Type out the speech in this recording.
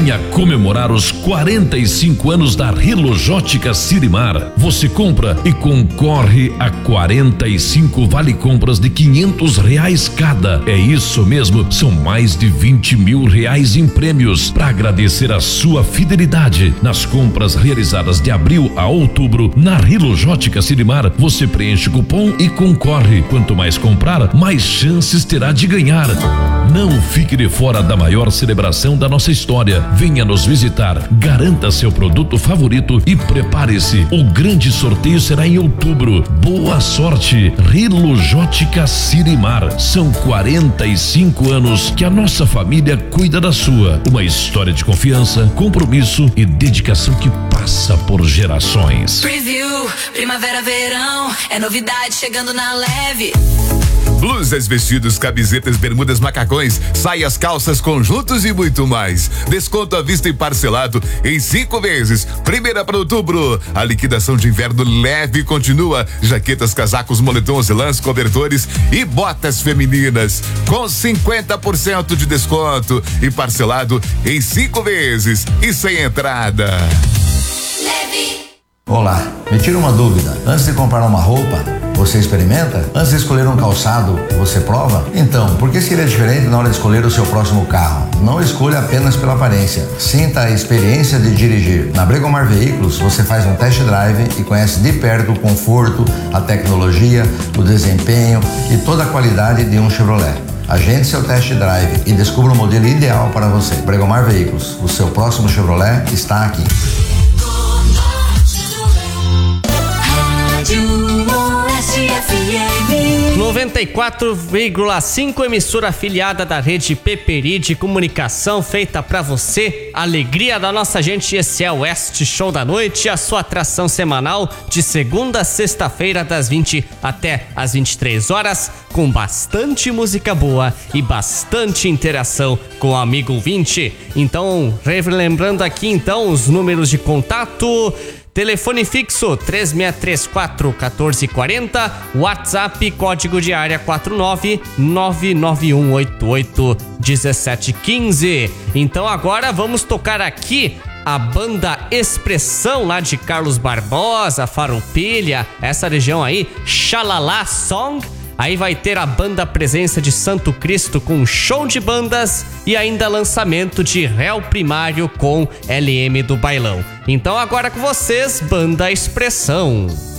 Venha comemorar os 45 anos da Relojótica Sirimar. Você compra e concorre a 45 vale compras de R$500 cada. É isso mesmo, são mais de R$20 mil em prêmios. Para agradecer a sua fidelidade nas compras realizadas de abril a outubro na Relojótica Sirimar, você preenche o cupom e concorre. Quanto mais comprar, mais chances terá de ganhar. Não fique de fora da maior celebração da nossa história. Venha nos visitar, garanta seu produto favorito e prepare-se. O grande sorteio será em outubro. Boa sorte, Relojótica Sirimar. São 45 anos que a nossa família cuida da sua. Uma história de confiança, compromisso e dedicação que passa por gerações. Preview, primavera, verão, é novidade chegando na leve. Blusas, vestidos, camisetas, bermudas, macacões, saias, calças, conjuntos e muito mais. Desconto à vista e parcelado em 5 vezes. 1º para outubro. A liquidação de inverno leve continua. Jaquetas, casacos, moletons, lãs, cobertores e botas femininas com 50% de desconto e parcelado em 5 vezes e sem entrada. Leve. Olá, me tira uma dúvida. Antes de comprar uma roupa, você experimenta? Antes de escolher um calçado, você prova? Então, por que seria diferente na hora de escolher o seu próximo carro? Não escolha apenas pela aparência. Sinta a experiência de dirigir. Na Bregomar Veículos, você faz um test drive e conhece de perto o conforto, a tecnologia, o desempenho e toda a qualidade de um Chevrolet. Agende seu test drive e descubra o modelo ideal para você. Bregomar Veículos, o seu próximo Chevrolet está aqui. 94,5, emissora afiliada da rede Peperi de comunicação, feita pra você. Alegria da nossa gente, esse é o Oeste Show da Noite, a sua atração semanal de segunda a sexta-feira, das 20 até as 23 horas, com bastante música boa e bastante interação com o amigo ouvinte. Então, relembrando aqui então os números de contato: telefone fixo 3634-1440, WhatsApp código de área 49991881715. Então agora vamos tocar aqui a banda Expressão, lá de Carlos Barbosa, Farroupilha, essa região aí, Xalala Song. Aí vai ter a banda Presença de Santo Cristo com show de bandas e ainda lançamento de Réu Primário com LM do Bailão. Então agora com vocês, banda Expressão.